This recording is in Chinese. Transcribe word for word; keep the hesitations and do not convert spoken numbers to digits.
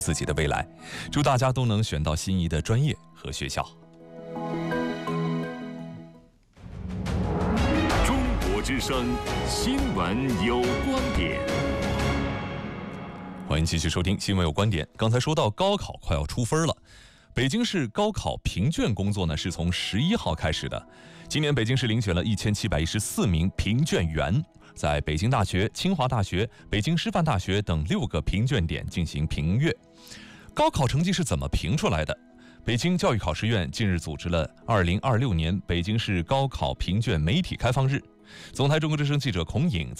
自己的未来。祝大家都能选到心仪的专业和学校。 中国之声新闻有观点。 欢迎继续收听新闻有观点。刚才说到高考快要出分了，北京市高考评卷工作呢是从十一号开始的。今年北京市遴选了一千七百一十四名评卷员，在北京大学、清华大学、北京师范大学等六个评卷点进行评阅。高考成绩是怎么评出来的？北京教育考试院近日组织了二零二六年北京市高考评卷媒体开放日。总台中国之声记者孔颖在